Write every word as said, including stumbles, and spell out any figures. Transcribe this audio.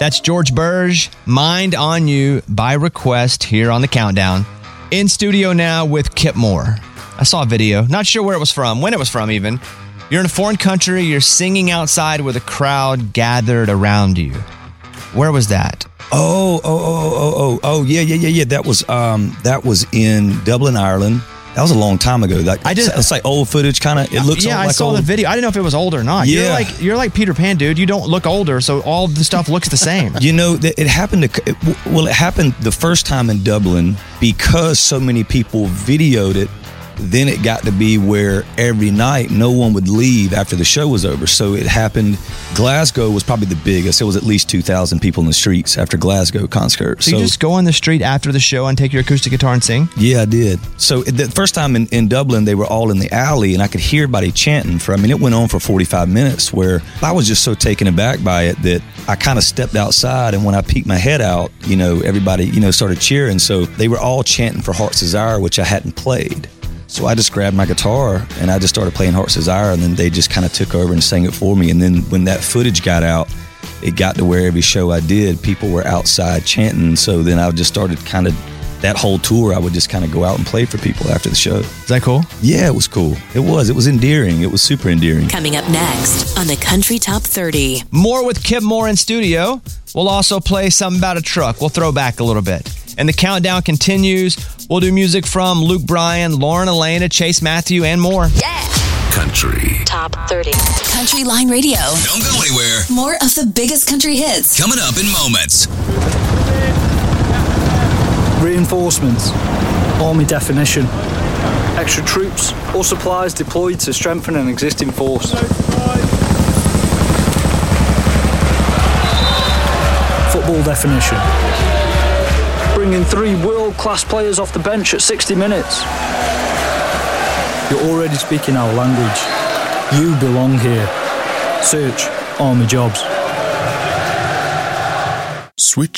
That's George Burge, Mind on You by request here on the Countdown. In studio now with Kip Moore. I saw a video, not sure where it was from, when it was from even. You're in a foreign country, you're singing outside with a crowd gathered around you. Where was that? Oh, oh, oh, oh, oh, oh, yeah, yeah, yeah, yeah. That was um, that was in Dublin, Ireland. That was a long time ago. Like, I just, it's like old footage, kind of. It looks. Yeah, like I saw old. the video. I didn't know if it was old or not. Yeah. You're like you're like Peter Pan, dude. You don't look older, so all the stuff looks the same. You know, it happened to. It, well, it happened the first time in Dublin because so many people videoed it. Then it got to be where every night no one would leave after the show was over. So it happened. Glasgow was probably the biggest. It was at least two thousand people in the streets after Glasgow concert. So, so you just go on the street after the show and take your acoustic guitar and sing? Yeah, I did. So the first time in, in Dublin, they were all in the alley and I could hear everybody chanting for, I mean, it went on for forty-five minutes where I was just so taken aback by it that I kind of stepped outside, and when I peeked my head out, you know, everybody, you know, started cheering. So they were all chanting for Heart's Desire, which I hadn't played. So I just grabbed my guitar and I just started playing Heart's Desire, and then they just kind of took over and sang it for me. And then when that footage got out, it got to where every show I did, people were outside chanting. So then I just started kind of, that whole tour, I would just kind of go out and play for people after the show. Is that cool? Yeah, it was cool. It was. It was endearing. It was super endearing. Coming up next on the Country Top thirty. More with Kip Moore in studio. We'll also play something about a truck. We'll throw back a little bit. And the countdown continues. We'll do music from Luke Bryan, Lauren Elena, Chase Matthew, and more. Yeah. Country Top thirty. Country Line Radio. Don't go anywhere. More of the biggest country hits. Coming up in moments. Reinforcements. Army definition. Extra troops or supplies deployed to strengthen an existing force. Football definition. Bringing three world-class players off the bench at sixty minutes. You're already speaking our language. You belong here. Search Army Jobs.